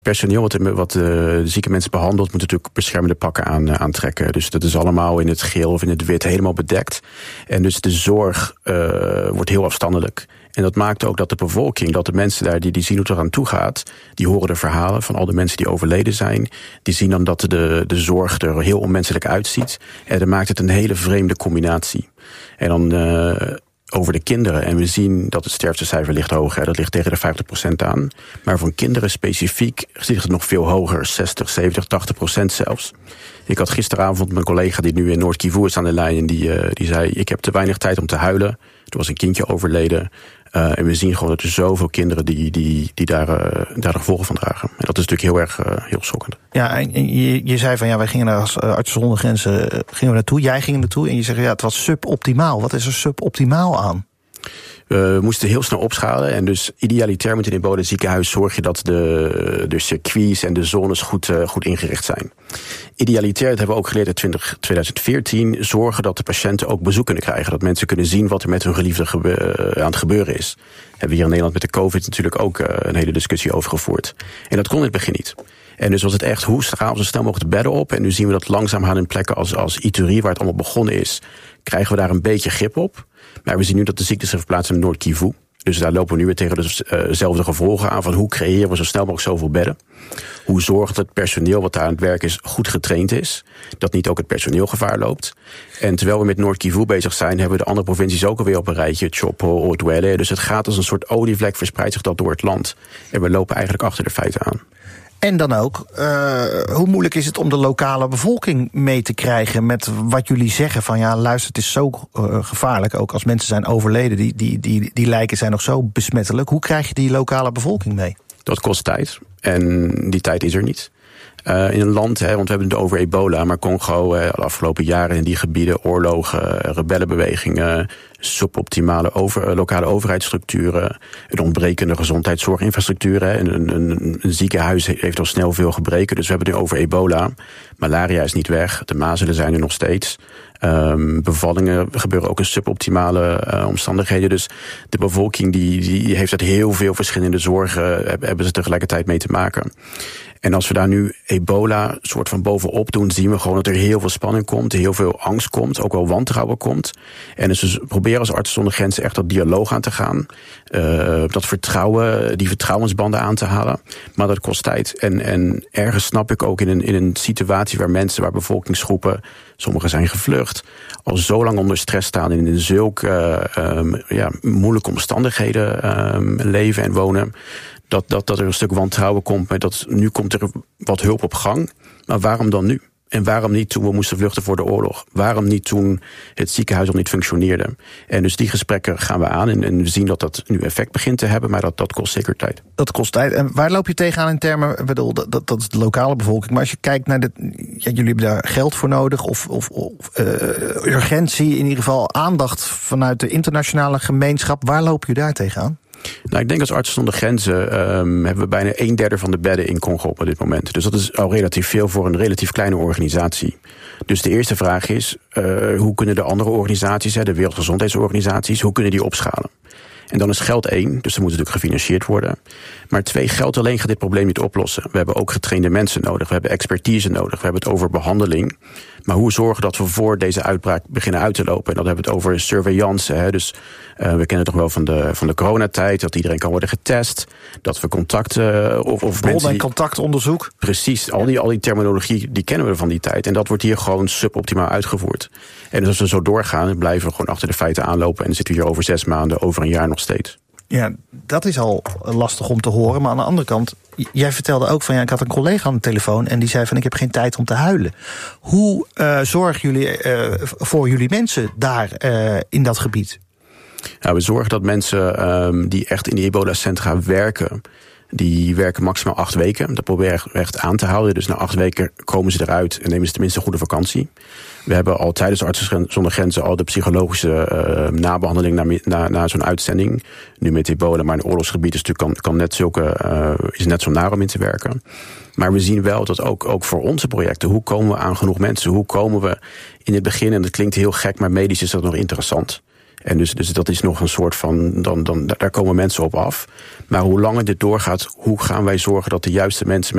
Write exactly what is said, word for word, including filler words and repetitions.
Personeel wat, wat uh, zieke mensen behandelt, moet natuurlijk beschermende pakken aan, uh, aantrekken. Dus dat is allemaal in het geel of in het wit helemaal bedekt. En dus de zorg uh, wordt heel afstandelijk. En dat maakt ook dat de bevolking, dat de mensen daar die, die zien hoe het eraan toe gaat, die horen de verhalen van al de mensen die overleden zijn. Die zien dan dat de, de zorg er heel onmenselijk uitziet. En dat maakt het een hele vreemde combinatie. En dan Uh, over de kinderen. En we zien dat het sterftecijfer ligt hoger. Dat ligt tegen de vijftig procent aan. Maar voor kinderen specifiek ligt het nog veel hoger. zestig, zeventig, tachtig procent zelfs. Ik had gisteravond mijn collega die nu in Noord-Kivu is aan de lijn. En die, uh, die zei, ik heb te weinig tijd om te huilen. Er was een kindje overleden. Uh, en we zien gewoon dat er zoveel kinderen die, die, die daar, uh, daar de gevolgen van dragen. En dat is natuurlijk heel erg uh, heel schokkend. Ja, en je, je zei van ja, wij gingen daar als uh, Artsen zonder Grenzen uh, gingen we naartoe. Jij ging er naartoe en je zegt ja, het was suboptimaal. Wat is er suboptimaal aan? We moesten heel snel opschalen. En dus idealitair moet in een ebola ziekenhuis zorg je dat de, de circuits en de zones goed, uh, goed ingericht zijn. Idealitair, dat hebben we ook geleerd in twintig veertien, zorgen dat de patiënten ook bezoek kunnen krijgen. Dat mensen kunnen zien wat er met hun geliefde gebe- aan het gebeuren is. Hebben we hier in Nederland met de COVID natuurlijk ook uh, een hele discussie over gevoerd. En dat kon in het begin niet. En dus was het echt, hoe gaan we zo snel mogelijk de bedden op? En nu zien we dat langzaam gaan in plekken als, als Ituri, waar het allemaal begonnen is, krijgen we daar een beetje grip op. Maar we zien nu dat de ziekte zich verplaatst in Noord-Kivu. Dus daar lopen we nu weer tegen dezelfde gevolgen aan van hoe creëren we zo snel mogelijk zoveel bedden. Hoe zorgt dat het personeel wat daar aan het werk is goed getraind is. Dat niet ook het personeel gevaar loopt. En terwijl we met Noord-Kivu bezig zijn, hebben we de andere provincies ook alweer op een rijtje. Chopo, Odwele. Dus het gaat als een soort olievlek, verspreidt zich dat door het land. En we lopen eigenlijk achter de feiten aan. En dan ook, uh, hoe moeilijk is het om de lokale bevolking mee te krijgen met wat jullie zeggen van ja, luister, het is zo uh, gevaarlijk, ook als mensen zijn overleden, die, die, die, die lijken zijn nog zo besmettelijk. Hoe krijg je die lokale bevolking mee? Dat kost tijd en die tijd is er niet. Uh, in een land, hè, want we hebben het over ebola, maar Congo, uh, de afgelopen jaren in die gebieden, oorlogen, rebellenbewegingen, suboptimale over, uh, lokale overheidsstructuren, een ontbrekende gezondheidszorginfrastructuur. Hè, een, een, een ziekenhuis heeft al snel veel gebreken, dus we hebben het nu over ebola. Malaria is niet weg, de mazelen zijn er nog steeds. Um, bevallingen gebeuren ook in suboptimale uh, omstandigheden. Dus de bevolking die, die heeft uit heel veel verschillende zorgen, hebben ze tegelijkertijd mee te maken. En als we daar nu ebola soort van bovenop doen, zien we gewoon dat er heel veel spanning komt, heel veel angst komt, ook wel wantrouwen komt. En dus we proberen als Artsen zonder Grenzen echt dat dialoog aan te gaan. Uh, dat vertrouwen, die vertrouwensbanden aan te halen. Maar dat kost tijd. En, en ergens snap ik ook in een, in een situatie waar mensen, waar bevolkingsgroepen, sommigen zijn gevlucht, al zo lang onder stress staan en in zulke uh, um, ja, moeilijke omstandigheden um, leven en wonen, Dat, dat, dat er een stuk wantrouwen komt. Maar dat, nu komt er wat hulp op gang. Maar waarom dan nu? En waarom niet toen we moesten vluchten voor de oorlog? Waarom niet toen het ziekenhuis al niet functioneerde? En dus die gesprekken gaan we aan. En, en we zien dat dat nu effect begint te hebben. Maar dat, dat kost zeker tijd. Dat kost tijd. En waar loop je tegenaan in termen? Ik bedoel, dat, dat, dat is de lokale bevolking. Maar als je kijkt naar de. Ja, jullie hebben daar geld voor nodig. Of, of, of uh, urgentie. In ieder geval aandacht vanuit de internationale gemeenschap. Waar loop je daar tegenaan? Nou, ik denk als Artsen zonder Grenzen um, hebben we bijna een derde van de bedden in Congo op dit moment. Dus dat is al relatief veel voor een relatief kleine organisatie. Dus de eerste vraag is, uh, hoe kunnen de andere organisaties, de Wereldgezondheidsorganisaties, hoe kunnen die opschalen? En dan is geld één, dus dat moet natuurlijk gefinancierd worden. Maar twee, geld alleen gaat dit probleem niet oplossen. We hebben ook getrainde mensen nodig, we hebben expertise nodig, we hebben het over behandeling. Maar hoe zorgen dat we voor deze uitbraak beginnen uit te lopen? En dan hebben we het over surveillance. Hè? Dus uh, we kennen het toch wel van de, van de coronatijd, dat iedereen kan worden getest, dat we contacten uh, of, of bron- mensen en contactonderzoek. Precies, al die, al die terminologie, die kennen we van die tijd. En dat wordt hier gewoon suboptimaal uitgevoerd. En dus als we zo doorgaan, blijven we gewoon achter de feiten aanlopen. En dan zitten we hier over zes maanden, over een jaar nog steeds. Ja, dat is al lastig om te horen. Maar aan de andere kant, jij vertelde ook van ja, ik had een collega aan de telefoon en die zei van ik heb geen tijd om te huilen. Hoe uh, zorgen jullie uh, voor jullie mensen daar uh, in dat gebied? Nou, we zorgen dat mensen um, die echt in die ebola-centra werken, die werken maximaal acht weken. Dat proberen we echt aan te houden. Dus na acht weken komen ze eruit en nemen ze tenminste een goede vakantie. We hebben al tijdens Artsen zonder Grenzen al de psychologische uh, nabehandeling na, na, na zo'n uitzending. Nu met ebola, maar in oorlogsgebied is, kan, kan net zulke, uh, is net zo naar om in te werken. Maar we zien wel dat ook, ook voor onze projecten, hoe komen we aan genoeg mensen? Hoe komen we in het begin, en dat klinkt heel gek, maar medisch is dat nog interessant. En dus, dus dat is nog een soort van, dan, dan, daar komen mensen op af. Maar hoe langer dit doorgaat, hoe gaan wij zorgen dat de juiste mensen